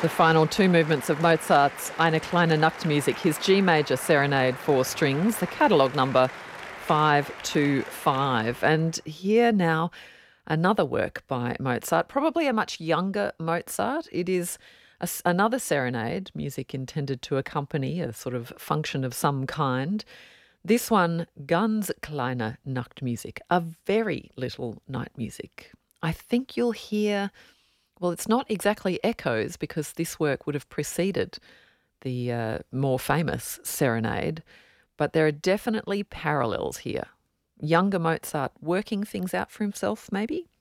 The final two movements of Mozart's Eine kleine Nachtmusik, his G major serenade for strings, the catalogue number 525. And here now, another work by Mozart, probably a much younger Mozart. It is another serenade, music intended to accompany a sort of function of some kind. This one, Ganz kleine Nachtmusik, a very little night music. I think you'll hear, well, it's not exactly echoes because this work would have preceded the more famous serenade, but there are definitely parallels here. Younger Mozart working things out for himself, maybe?